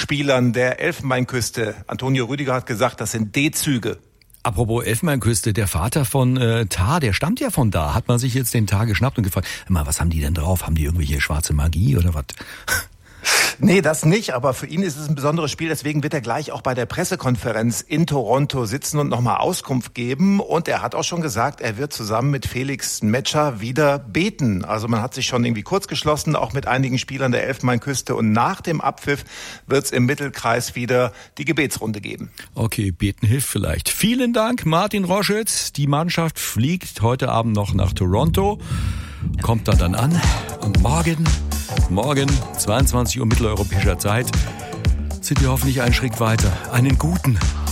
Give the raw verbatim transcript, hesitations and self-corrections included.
Spielern der Elfenbeinküste. Antonio Rüdiger hat gesagt, das sind D-Züge. Apropos Elfenbeinküste, der Vater von äh, Tar, der stammt ja von da. Hat man sich jetzt den Tar geschnappt und gefragt, immer, was haben die denn drauf? Haben die irgendwelche schwarze Magie oder was? Nee, das nicht, aber für ihn ist es ein besonderes Spiel, deswegen wird er gleich auch bei der Pressekonferenz in Toronto sitzen und nochmal Auskunft geben. Und er hat auch schon gesagt, er wird zusammen mit Felix Metscher wieder beten. Also man hat sich schon irgendwie kurz geschlossen, auch mit einigen Spielern der Elfenbeinküste. Und nach dem Abpfiff wird es im Mittelkreis wieder die Gebetsrunde geben. Okay, beten hilft vielleicht. Vielen Dank, Martin Roschitz. Die Mannschaft fliegt heute Abend noch nach Toronto, kommt dann dann an und morgen... Morgen, zweiundzwanzig Uhr mitteleuropäischer Zeit, sind wir hoffentlich einen Schritt weiter. Einen guten